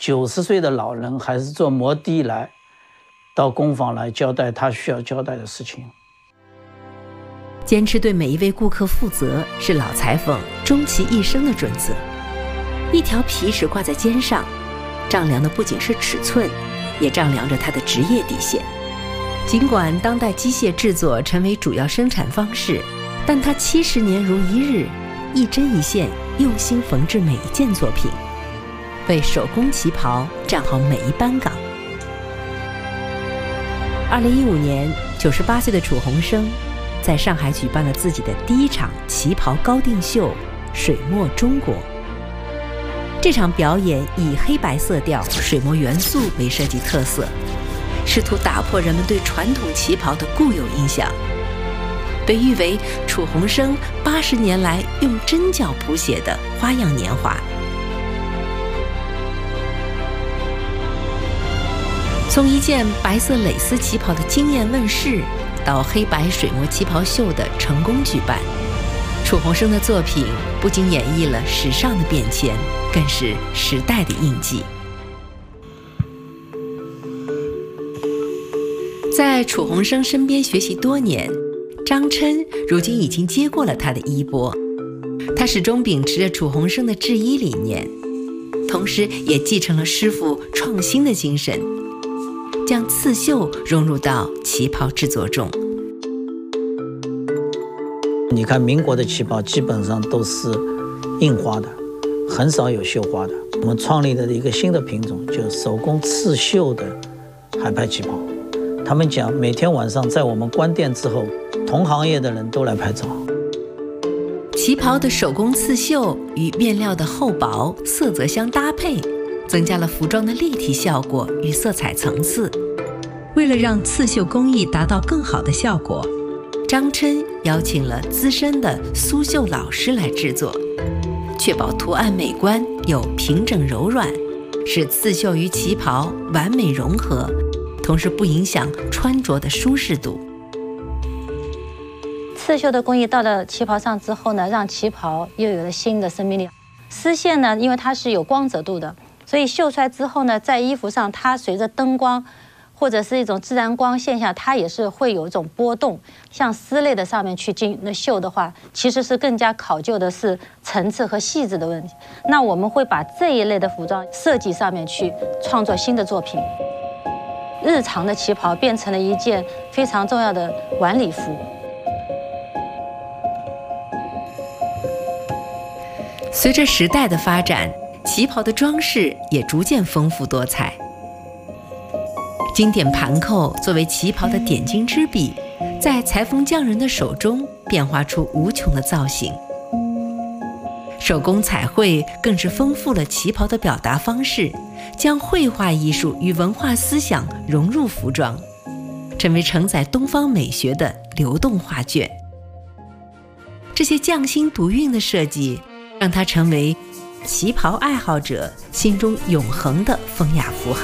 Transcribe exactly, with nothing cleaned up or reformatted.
九十岁的老人还是坐摩的来到工坊来交代他需要交代的事情。 坚持对每一位顾客负责是老裁缝终其一生的准则。一条皮尺挂在肩上，丈量的不仅是尺寸，也丈量着他的职业底线。尽管当代机械制作成为主要生产方式，但他七十年如一日，一针一线用心缝制每一件作品，为手工旗袍站好每一班岗。二零一五年，九十八岁的楚鸿生在上海举办了自己的第一场旗袍高定秀——水墨中国。这场表演以黑白色调、水墨元素为设计特色，试图打破人们对传统旗袍的固有印象，被誉为楚鸿生八十年来用针脚谱写的花样年华。从一件白色蕾丝旗袍的惊艳问世，到黑白水墨旗袍秀的成功举办，楚鸿生的作品不仅演绎了时尚的变迁，更是时代的印记。在楚鸿生身边学习多年，张琛如今已经接过了他的衣钵。他始终秉持着楚鸿生的制衣理念，同时也继承了师傅创新的精神，将刺绣融入到旗袍制作中。 你看民国的旗袍基本上都是印花的，很少有绣花的。我们创立的一个新的品种，就是手工刺绣的海派旗袍。他们讲每天晚上在我们关店之后，同行业的人都来拍照。 旗袍的手工刺绣与面料的厚薄、色泽相搭配，增加了服装的立体效果与色彩层次。为了让刺绣工艺达到更好的效果，张琛邀请了资深的苏绣老师来制作，确保图案美观又平整柔软，使刺绣与旗袍完美融合，同时不影响穿着的舒适度。 刺绣的工艺到了旗袍上之后呢，让旗袍又有了新的生命力。丝线呢，因为它是有光泽度的，所以绣出来之后呢，在衣服上它随着灯光或者是一种自然光现象，它也是会有一种波动。像丝类的上面去进行绣的话，其实是更加考究的是层次和细致的问题。那我们会把这一类的服装设计上面去创作新的作品。日常的旗袍变成了一件非常重要的晚礼服。 随着时代的发展，旗袍的装饰也逐渐丰富多彩。经典盘扣作为旗袍的点睛之笔，在裁缝匠人的手中变化出无穷的造型。手工彩绘更是丰富了旗袍的表达方式，将绘画艺术与文化思想融入服装，成为承载东方美学的流动画卷。这些匠心独运的设计，让它成为旗袍爱好者心中永恒的风雅符号。